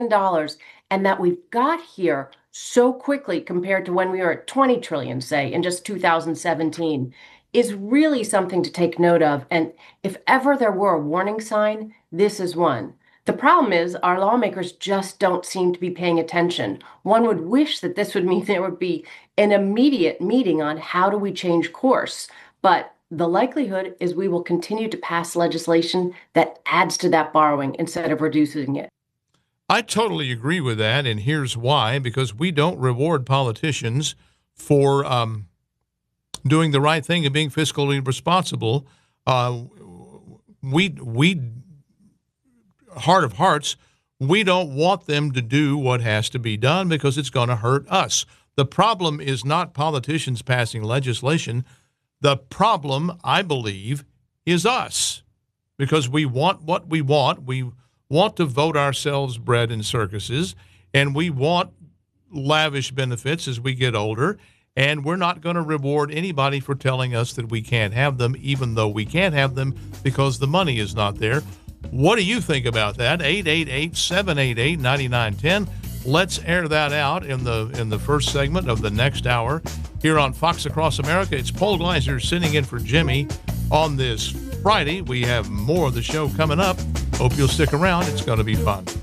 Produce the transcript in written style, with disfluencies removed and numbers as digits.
dollars, and that we've got here so quickly compared to when we were at 20 trillion, say, in just 2017, is really something to take note of. And if ever there were a warning sign, this is one. The problem is our lawmakers just don't seem to be paying attention. One would wish that this would mean there would be an immediate meeting on how do we change course. But the likelihood is we will continue to pass legislation that adds to that borrowing instead of reducing it. I totally agree with that, and here's why. Because we don't reward politicians for doing the right thing and being fiscally responsible. We heart of hearts, we don't want them to do what has to be done because it's going to hurt us. The problem is not politicians passing legislation. The problem, I believe, is us, because we want what we want. We want to vote ourselves bread in circuses, and we want lavish benefits as we get older, and we're not going to reward anybody for telling us that we can't have them, even though we can't have them because the money is not there. What do you think about that? 888-788-9910. Let's air that out in the first segment of the next hour here on Fox Across America. It's Paul Gleiser sitting in for Jimmy on this Friday. We have more of the show coming up. Hope you'll stick around. It's going to be fun.